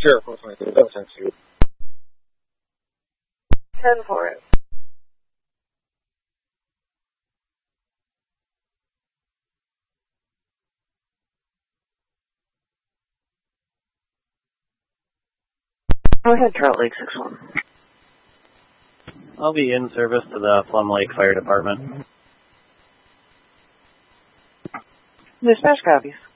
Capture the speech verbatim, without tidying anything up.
Sure, four twenty-three, that makes sense to you. ten for it. Go ahead, Trout Lake six one. I'll be in service to the Plum Lake Fire Department. Dispatch copies.